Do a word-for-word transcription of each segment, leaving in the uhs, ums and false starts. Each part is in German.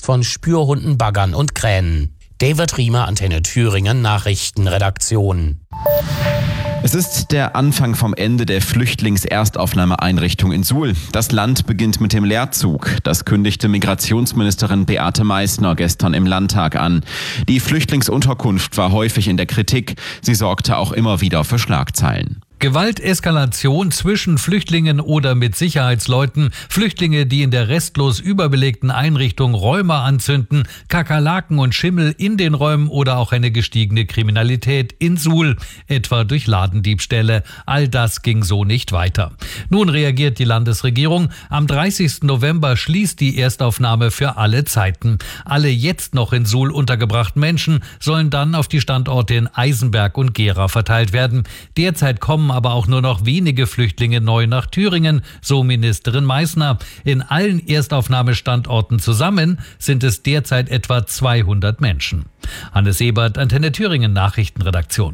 von Spürhunden, Baggern und Kränen. David Riemer, Antenne Thüringen, Nachrichtenredaktion. Es ist der Anfang vom Ende der Flüchtlingserstaufnahmeeinrichtung in Suhl. Das Land beginnt mit dem Leerzug. Das kündigte Migrationsministerin Beate Meißner gestern im Landtag an. Die Flüchtlingsunterkunft war häufig in der Kritik. Sie sorgte auch immer wieder für Schlagzeilen. Gewalteskalation zwischen Flüchtlingen oder mit Sicherheitsleuten, Flüchtlinge, die in der restlos überbelegten Einrichtung Räume anzünden, Kakerlaken und Schimmel in den Räumen oder auch eine gestiegene Kriminalität in Suhl, etwa durch Ladendiebstähle. All das ging so nicht weiter. Nun reagiert die Landesregierung. Am dreißigsten November schließt die Erstaufnahme für alle Zeiten. Alle jetzt noch in Suhl untergebrachten Menschen sollen dann auf die Standorte in Eisenberg und Gera verteilt werden. Derzeit kommen aber auch nur noch wenige Flüchtlinge neu nach Thüringen, so Ministerin Meißner. In allen Erstaufnahmestandorten zusammen sind es derzeit etwa zweihundert Menschen. Hannes Ebert, Antenne Thüringen, Nachrichtenredaktion.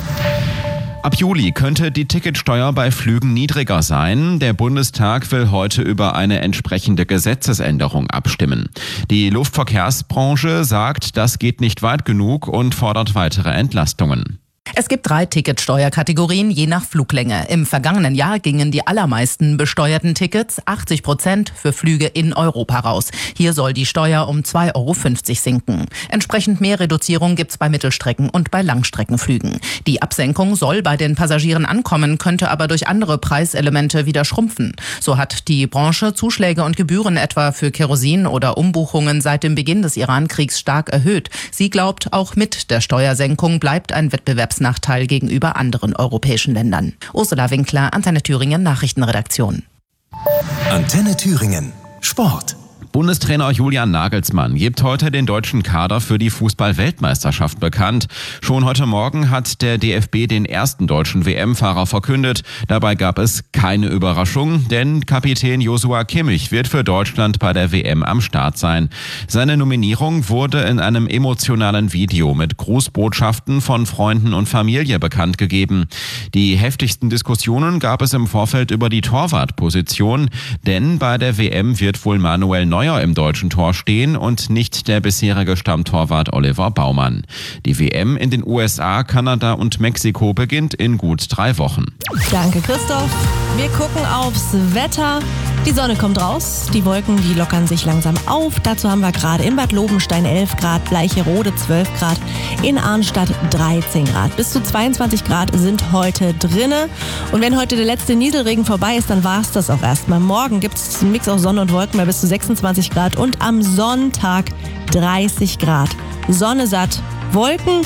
Ab Juli könnte die Ticketsteuer bei Flügen niedriger sein. Der Bundestag will heute über eine entsprechende Gesetzesänderung abstimmen. Die Luftverkehrsbranche sagt, das geht nicht weit genug und fordert weitere Entlastungen. Es gibt drei Ticketsteuerkategorien je nach Fluglänge. Im vergangenen Jahr gingen die allermeisten besteuerten Tickets, achtzig Prozent, für Flüge in Europa raus. Hier soll die Steuer um zwei Euro fünfzig sinken. Entsprechend mehr Reduzierung gibt's bei Mittelstrecken- und bei Langstreckenflügen. Die Absenkung soll bei den Passagieren ankommen, könnte aber durch andere Preiselemente wieder schrumpfen. So hat die Branche Zuschläge und Gebühren etwa für Kerosin oder Umbuchungen seit dem Beginn des Iran-Kriegs stark erhöht. Sie glaubt, auch mit der Steuersenkung bleibt ein Wettbewerbs Nachteil gegenüber anderen europäischen Ländern. Ursula Winkler, Antenne Thüringen, Nachrichtenredaktion. Antenne Thüringen, Sport. Bundestrainer Julian Nagelsmann gibt heute den deutschen Kader für die Fußball-Weltmeisterschaft bekannt. Schon heute Morgen hat der D F B den ersten deutschen W M-Fahrer verkündet. Dabei gab es keine Überraschung, denn Kapitän Joshua Kimmich wird für Deutschland bei der W M am Start sein. Seine Nominierung wurde in einem emotionalen Video mit Grußbotschaften von Freunden und Familie bekannt gegeben. Die heftigsten Diskussionen gab es im Vorfeld über die Torwartposition, denn bei der W M wird wohl Manuel Neuer im deutschen Tor stehen und nicht der bisherige Stammtorwart Oliver Baumann. Die W M in den U S A, Kanada und Mexiko beginnt in gut drei Wochen. Danke, Christoph. Wir gucken aufs Wetter. Die Sonne kommt raus, die Wolken, die lockern sich langsam auf. Dazu haben wir gerade in Bad Lobenstein elf Grad, Bleicherode zwölf Grad, in Arnstadt dreizehn Grad. Bis zu zweiundzwanzig Grad sind heute drinne. Und wenn heute der letzte Nieselregen vorbei ist, dann war es das auch erstmal. Morgen gibt es einen Mix aus Sonne und Wolken bei bis zu sechsundzwanzig Grad und am Sonntag dreißig Grad. Sonne satt, Wolken,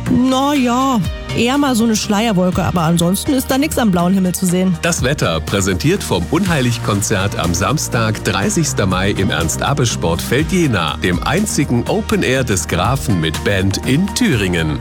naja, eher mal so eine Schleierwolke, aber ansonsten ist da nichts am blauen Himmel zu sehen. Das Wetter präsentiert vom Unheilig-Konzert am Samstag, dreißigsten Mai im Ernst-Abbe-Sportfeld Jena, dem einzigen Open Air des Grafen mit Band in Thüringen.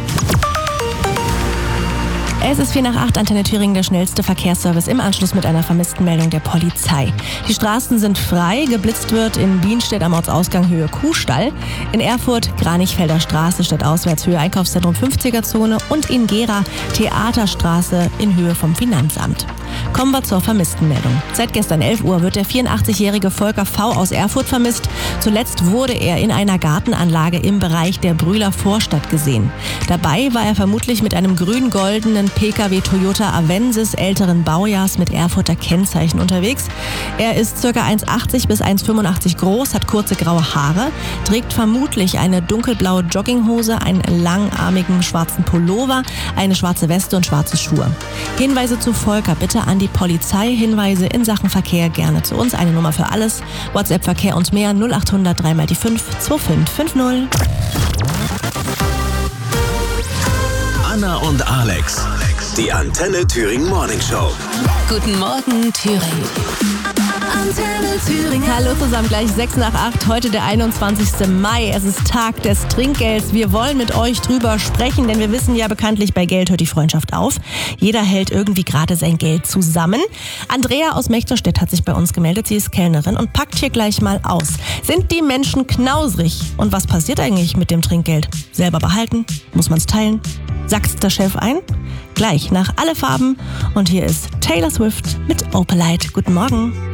Es ist vier nach acht, Antenne Thüringen, der schnellste Verkehrsservice im Anschluss mit einer Vermisstenmeldung der Polizei. Die Straßen sind frei, geblitzt wird in Bienstedt am Ortsausgang Höhe Kuhstall, in Erfurt Kranichfelder Straße stadtauswärts Höhe Einkaufszentrum fünfziger Zone und in Gera Theaterstraße in Höhe vom Finanzamt. Kommen wir zur Vermisstenmeldung. Seit gestern elf Uhr wird der vierundachtzigjährige Volker V. aus Erfurt vermisst. Zuletzt wurde er in einer Gartenanlage im Bereich der Brühler Vorstadt gesehen. Dabei war er vermutlich mit einem grün-goldenen P K W Toyota Avensis älteren Baujahrs mit Erfurter Kennzeichen unterwegs. Er ist ca. eins achtzig bis eins fünfundachtzig groß, hat kurze graue Haare, trägt vermutlich eine dunkelblaue Jogginghose, einen langarmigen schwarzen Pullover, eine schwarze Weste und schwarze Schuhe. Hinweise zu Volker bitte an die Polizei, Hinweise in Sachen Verkehr gerne zu uns. Eine Nummer für alles, WhatsApp Verkehr und mehr null acht hundert drei mal die fünf zwei fünf fünf null. Anna und Alex, die Antenne Thüringen Morning Show. Guten Morgen, Thüringen. Antenne Thüringen. Hallo zusammen, gleich sechs nach acht, heute der einundzwanzigsten Mai. Es ist Tag des Trinkgelds. Wir wollen mit euch drüber sprechen, denn wir wissen ja bekanntlich, bei Geld hört die Freundschaft auf. Jeder hält irgendwie gerade sein Geld zusammen. Andrea aus Mechterstedt hat sich bei uns gemeldet. Sie ist Kellnerin und packt hier gleich mal aus. Sind die Menschen knausrig? Und was passiert eigentlich mit dem Trinkgeld? Selber behalten? Muss man es teilen? Sackt's der Chef ein? Gleich nach Alle Farben. Und hier ist Taylor Swift mit Opalite. Guten Morgen.